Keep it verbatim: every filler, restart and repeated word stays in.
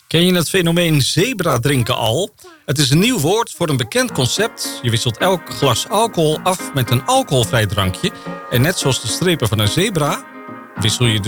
Ken je het fenomeen zebra drinken al? Het is een nieuw woord voor een bekend concept. Je wisselt elk glas alcohol af met een alcoholvrij drankje. En net zoals de strepen van een zebra wissel je de